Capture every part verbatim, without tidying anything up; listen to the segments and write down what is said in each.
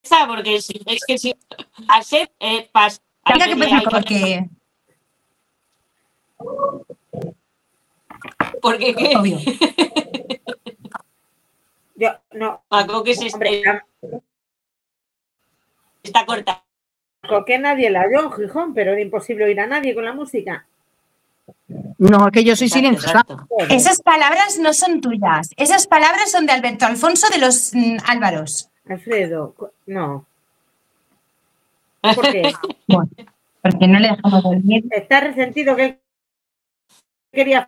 porque es, es que si hacer eh, pas, Venga, que pasa porque porque qué obvio. Yo, no. Paco, que se Hombre, está, está corta. que nadie la oyó en Gijón, pero era imposible oír a nadie con la música. No, que yo soy Exacto, silenciosa. exacto. Esas palabras no son tuyas. Esas palabras son de Alberto Alfonso de los mm, Álvaros. Alfredo, no. ¿Por qué? Bueno, porque no le dejamos dormir. Está resentido que él quería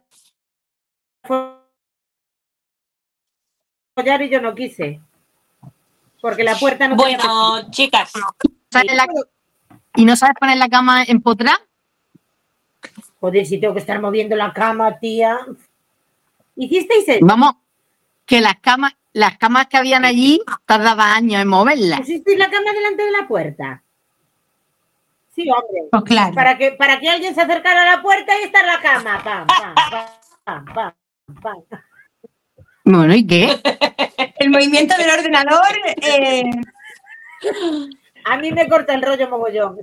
follar y yo no quise. Porque la puerta no tenía que- Bueno, chicas, ¿Sabes la- ¿Y no sabes poner la cama en potra? Joder, si tengo que estar moviendo la cama, tía. ¿Hicisteis eso? Vamos, que las camas, las camas que habían allí tardaba años en moverlas. ¿Pusisteis la cama delante de la puerta? Sí, hombre. Pues claro. Para que, para que alguien se acercara a la puerta y estar la cama. Pam, pam, pam, pam, pam, pam. Bueno, ¿y qué? El movimiento del ordenador. eh, A mí me corta el rollo mogollón.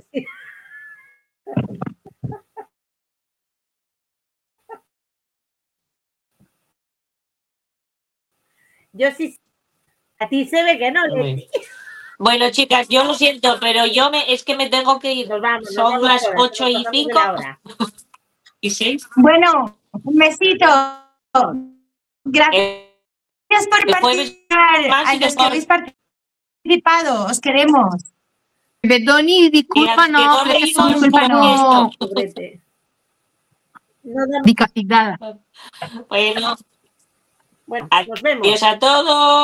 Yo sí. A ti se ve que no. Leti. bueno, chicas, yo lo siento, pero yo me es que me tengo que ir. Nos vamos. nos Son vamos las ahora, ocho nos y pasamos de cinco. la hora. ¿Y seis? bueno, un besito. Gracias Eh, por el jueves participar. más y A los que después- habéis participado, os queremos. Betoni, disculpa, que no, no pero reímos disculpa, con no. esto. Pobrete. No damos- Discapacitada. Bueno, Bueno, nos vemos. adiós a todos.